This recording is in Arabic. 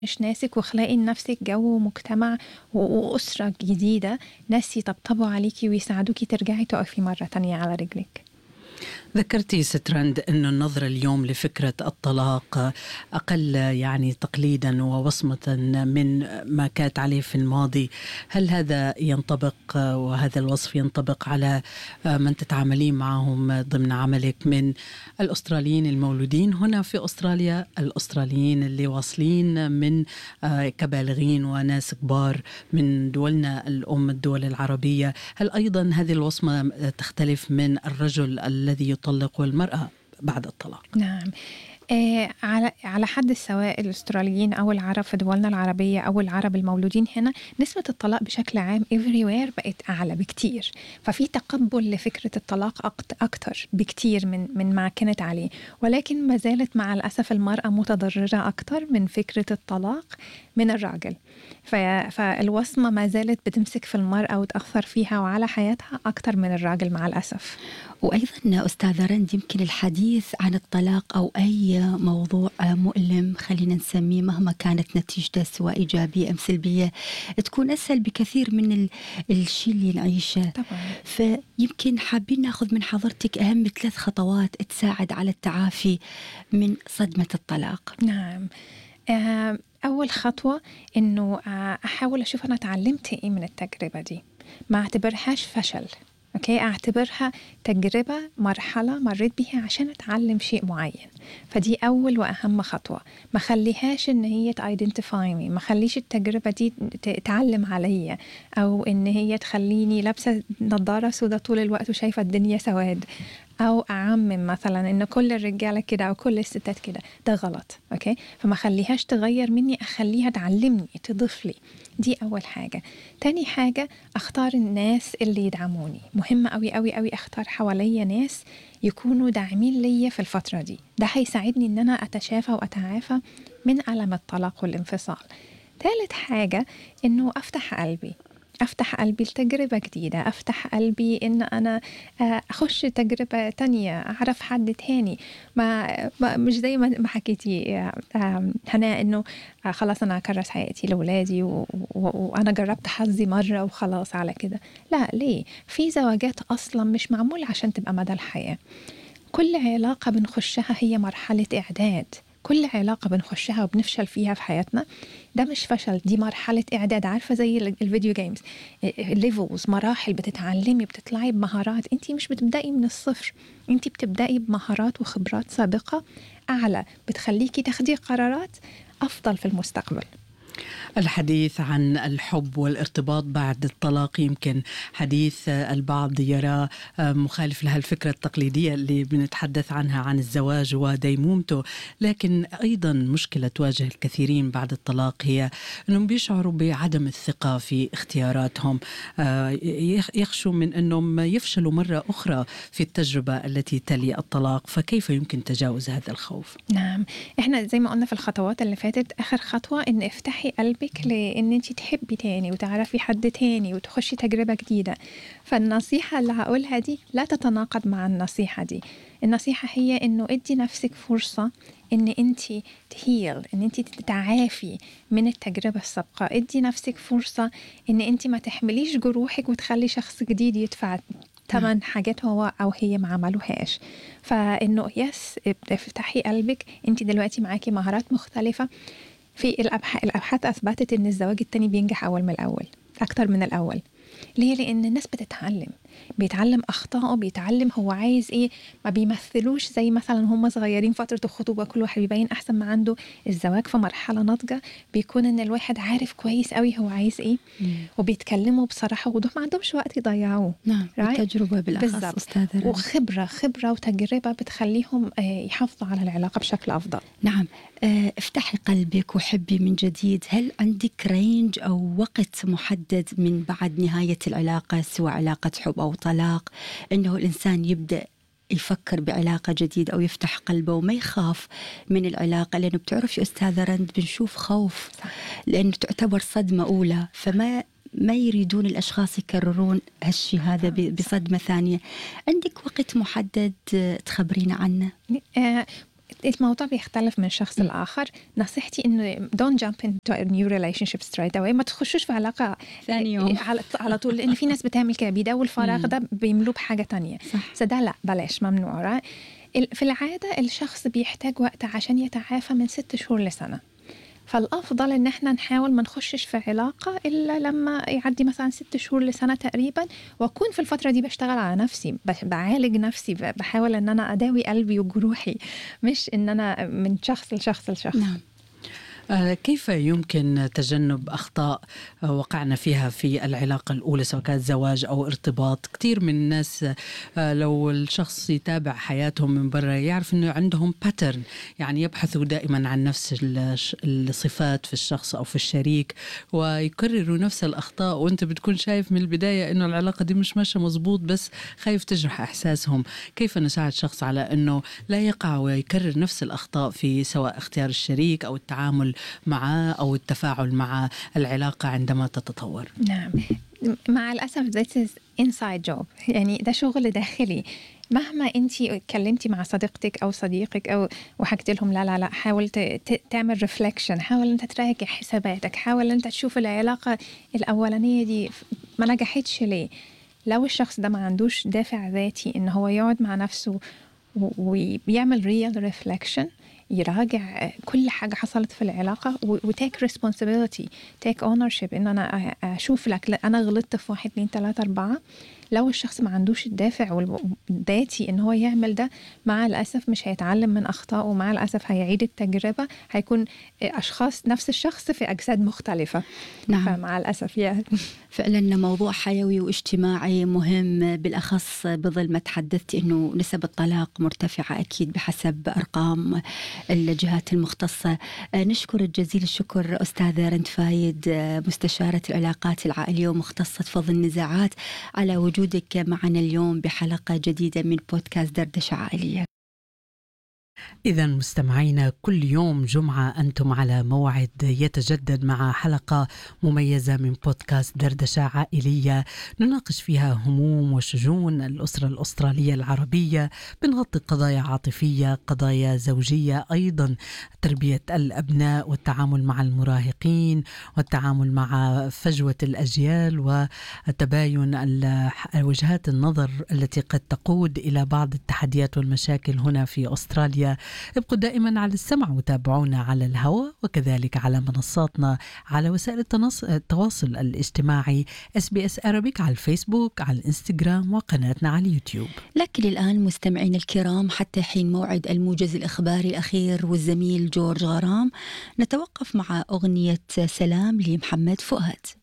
مش ناسك، واخلقي لنفسك جو ومجتمع وأسرة جديدة، ناس يطبطبوا عليكي ويساعدوكي ترجعي تقفي مرة تانية على رجلك. ذكرتي سترند أن النظرة اليوم لفكرة الطلاق أقل يعني تقليدا ووصمة من ما كانت عليه في الماضي. هل هذا ينطبق وهذا الوصف ينطبق على من تتعاملين معهم ضمن عملك من الأستراليين المولودين هنا في أستراليا، الأستراليين اللي واصلين من كبالغين وناس كبار من دولنا الأم الدول العربية؟ هل أيضا هذه الوصمة تختلف من الرجل الذي يطلق والمرأة بعد الطلاق؟ نعم، على حد سواء الأستراليين أو العرب في دولنا العربية أو العرب المولودين هنا، نسبة الطلاق بشكل عام everywhere بقت أعلى بكتير، ففي تقبل لفكرة الطلاق أكتر بكتير من ما كانت عليه، ولكن ما زالت مع الأسف المرأة متضررة أكتر من فكرة الطلاق من الراجل. فالوصمة ما زالت بتمسك في المرأة وتأثر فيها وعلى حياتها أكتر من الراجل مع الأسف. وأيضا أستاذة رند، يمكن الحديث عن الطلاق أو أي موضوع مؤلم خلينا نسميه مهما كانت نتيجته سواء إيجابية أم سلبية تكون أسهل بكثير من الشيء اللي نعيشه طبعا. فيمكن حابين ناخذ من حضرتك أهم 3 خطوات تساعد على التعافي من صدمة الطلاق. نعم، أول خطوة إنه أحاول أشوف أنا تعلمت إيه من التجربة دي، ما أعتبرهاش فشل، أوكي، أعتبرها تجربة، مرحلة مريت بيها عشان أتعلم شيء معين. فدي أول وأهم خطوة، ما خليهاش إن هي identify me، ما خليش التجربة دي تعلم عليا أو إن هي تخليني لابسة نظارة سودة طول الوقت وشايفة الدنيا سواد، أو أعمم مثلا إن كل الرجالة كده أو كل الستات كده، ده غلط. أوكي، فما خليهاش تغير مني، أخليها تعلمني، تضيف لي. دي أول حاجة. تاني حاجة، أختار الناس اللي يدعموني، مهمة أوي أوي أوي أختار حواليا ناس يكونوا داعمين ليا في الفترة دي، ده هيساعدني إن أنا أتشافى وأتعافى من ألم الطلاق والانفصال. ثالث حاجة، إنه أفتح قلبي لتجربة جديدة، أفتح قلبي إن أنا أخش تجربة تانية، أعرف حد تاني، مش زي ما حكيتي هنا إنه خلاص أنا أكرس حياتي لولادي وأنا جربت حظي مرة وخلاص على كده. لا، ليه؟ في زواجات أصلا مش معمول عشان تبقى مدى الحياة. كل علاقة بنخشها هي مرحلة إعداد، كل علاقة بنخشها وبنفشل فيها في حياتنا ده مش فشل، دي مرحلة إعداد. عارفة زي الفيديو جيمز، ليفلز، مراحل، بتتعلمي، بتطلعي بمهارات. انتي مش بتبدأي من الصفر، انتي بتبدأي بمهارات وخبرات سابقة أعلى بتخليكي تاخدي قرارات أفضل في المستقبل. الحديث عن الحب والارتباط بعد الطلاق يمكن حديث البعض يرى مخالف لها الفكرة التقليدية اللي بنتحدث عنها عن الزواج وديمومته، لكن أيضا مشكلة تواجه الكثيرين بعد الطلاق هي أنهم بيشعروا بعدم الثقة في اختياراتهم، يخشوا من أنهم يفشلوا مرة أخرى في التجربة التي تلي الطلاق. فكيف يمكن تجاوز هذا الخوف؟ نعم، احنا زي ما قلنا في الخطوات اللي فاتت، آخر خطوة إن افتحي قلبك لأن انتي تحبي تاني وتعرفي حد تاني وتخشي تجربة جديدة. فالنصيحة اللي هقولها دي لا تتناقض مع النصيحة دي. النصيحة هي إنه ادي نفسك فرصة إن انتي تهيل، إن انتي تتعافي من التجربة السابقة. ادي نفسك فرصة إن انتي ما تحمليش جروحك وتخلي شخص جديد يدفع ثمن حاجات هو أو هي ما عملوهاش. فإنه افتحي قلبك، انتي دلوقتي معاكي مهارات مختلفة. في الأبحاث أثبتت إن الزواج التاني بينجح أول من الأول، أكتر من الأول. ليه؟ لأن الناس بيتعلم أخطائه، بيتعلم هو عايز إيه، ما بيمثلوش زي مثلا هم صغيرين فترة الخطوبة كل واحد بيبين أحسن ما عنده. الزواج في مرحلة ناضجة بيكون إن الواحد عارف كويس قوي هو عايز إيه، وبيتكلموا بصراحة وضوح، ما عندهمش وقت يضيعوه. نعم، التجربة بالأخص أستاذة، وخبرة وتجربة بتخليهم يحافظوا على العلاقة بشكل أفضل. نعم، افتحي قلبك وحبي من جديد. هل عندك رينج أو وقت محدد من بعد نهاية العلاقة سواء علاقة حب أو طلاق أنه الإنسان يبدأ يفكر بعلاقة جديدة أو يفتح قلبه وما يخاف من العلاقة؟ لأنه بتعرفي أستاذة رند بنشوف خوف لأنه تعتبر صدمة أولى، ما يريدون الأشخاص يكررون هالشي هذا بصدمة ثانية. عندك وقت محدد تخبرينا عنه؟ الموضوع بيختلف من شخص لآخر. نصيحتي إنه don't jump into a new relationship straight away، ما تخشوش في علاقة ثاني يوم على طول، لأن في ناس بتعمل كده، بيدوا الفراغ ده بيملوه بحاجة تانية. فده لا، بلاش، ممنوع. في العادة الشخص بيحتاج وقت عشان يتعافى من 6 شهور لسنة. فالأفضل إن احنا نحاول ما نخشش في علاقة إلا لما يعدي مثلا 6 شهور لسنة تقريبا، وأكون في الفترة دي بشتغل على نفسي، بعالج نفسي، بحاول إن أنا أداوي قلبي وجروحي، مش إن أنا من شخص لشخص لشخص. نعم. كيف يمكن تجنب أخطاء وقعنا فيها في العلاقة الأولى سواء كانت زواج أو ارتباط؟ كتير من الناس لو الشخص يتابع حياتهم من برا يعرف أنه عندهم باترن، يعني يبحثوا دائما عن نفس الصفات في الشخص أو في الشريك ويكرروا نفس الأخطاء، وأنت بتكون شايف من البداية أنه العلاقة دي مش ماشية مزبوط بس خايف تجرح إحساسهم. كيف نساعد شخص على أنه لا يقع ويكرر نفس الأخطاء في سواء اختيار الشريك أو التعامل معه أو التفاعل مع العلاقة عندما تتطور؟ نعم، مع الأسف this is inside job، يعني ده شغل داخلي. مهما أنتي اتكلمتي مع صديقتك أو صديقك أو وحكت لهم لا حاول تعمل reflection، حاول أنت تراجع حساباتك، حاول أنت تشوف العلاقة الأولانية دي ما نجحتش ليه. لو الشخص ده ما عندوش دافع ذاتي إن هو يقعد مع نفسه ويعمل real reflection، يراجع كل حاجة حصلت في العلاقة وتيك responsibility، تيك ownership، إن أنا أشوف لك أنا غلطت في 1 2 3 4. لو الشخص ما عندوش الدافع والذاتي إن هو يعمل ده، مع الأسف مش هيتعلم من أخطائه، ومع الأسف هيعيد التجربة، هيكون أشخاص نفس الشخص في أجساد مختلفة. نعم. فمع الأسف يعني فعلا موضوع حيوي واجتماعي مهم، بالأخص بظل ما تحدثت أنه نسب الطلاق مرتفعة أكيد بحسب أرقام الجهات المختصة. نشكر جزيل الشكر أستاذة رند فايد، مستشارة العلاقات العائلية ومختصة فض النزاعات، على وجودك معنا اليوم بحلقة جديدة من بودكاست دردشة عائلية. إذا مستمعينا، كل يوم جمعة أنتم على موعد يتجدد مع حلقة مميزة من بودكاست دردشة عائلية نناقش فيها هموم وشجون الأسرة الأسترالية العربية، بنغطي قضايا عاطفية، قضايا زوجية، أيضا تربية الأبناء والتعامل مع المراهقين والتعامل مع فجوة الأجيال وتباين وجهات النظر التي قد تقود إلى بعض التحديات والمشاكل هنا في أستراليا. ابقوا دائما على السمع وتابعونا على الهواء وكذلك على منصاتنا على وسائل التواصل الاجتماعي SBS Arabic على الفيسبوك، على الانستغرام، وقناتنا على اليوتيوب. لكن الآن مستمعين الكرام، حتى حين موعد الموجز الإخباري الأخير والزميل جورج غرام، نتوقف مع أغنية سلام لمحمد فؤاد.